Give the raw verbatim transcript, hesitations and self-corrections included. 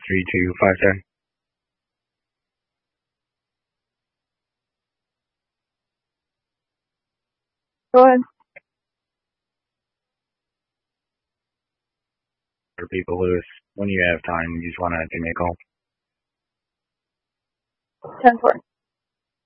three two five ten. Go ahead. For people, Lewis, when you have time, you just want to give me a call. ten four.